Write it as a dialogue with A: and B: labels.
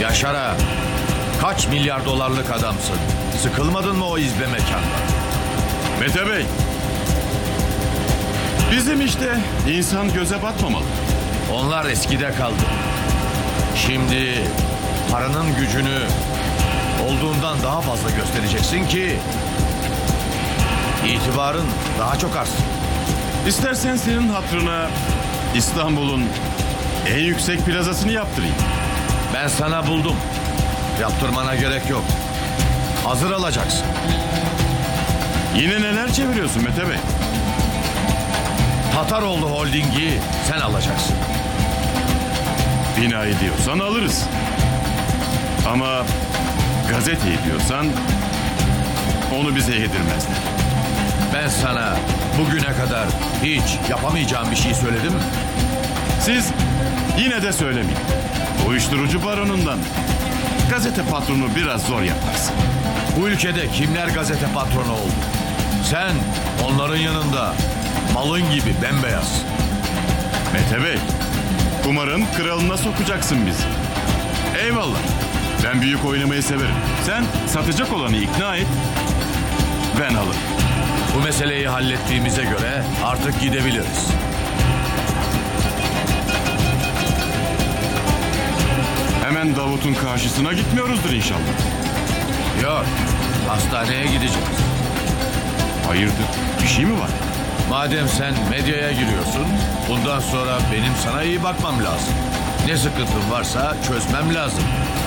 A: Yaşar'a kaç milyar dolarlık adamsın. Sıkılmadın mı o izbe mekanda?
B: Mete Bey, bizim işte insan göze batmamalı.
A: Onlar eskide kaldı. Şimdi paranın gücünü olduğundan daha fazla göstereceksin ki itibarın daha çok artsın.
B: İstersen senin hatırına İstanbul'un en yüksek plazasını yaptırayım.
A: Ben sana buldum. Yaptırmana gerek yok. Hazır alacaksın.
B: Yine neler çeviriyorsun Mete Bey?
A: Tataroğlu Holding'i sen alacaksın.
B: Binayı diyorsan alırız. Ama gazeteyi diyorsan onu bize yedirmezler.
A: Ben sana bugüne kadar hiç yapamayacağım bir şey söyledim mi?
B: Siz yine de söylemeyin. Uyuşturucu baronundan gazete patronu biraz zor yaparsın.
A: Bu ülkede kimler gazete patronu oldu? Sen onların yanında malın gibi bembeyaz.
B: Mete Bey, kumarın kralına sokacaksın bizi. Eyvallah. Ben büyük oynamayı severim. Sen satacak olanı ikna et. Ben alırım.
A: Bu meseleyi hallettiğimize göre artık gidebiliriz.
B: Hemen Davut'un karşısına gitmiyoruzdur inşallah.
A: Yok, hastaneye gideceğiz.
B: Hayırdır? Bir şey mi var?
A: Madem sen medyaya giriyorsun, bundan sonra benim sana iyi bakmam lazım. Ne sıkıntın varsa çözmem lazım.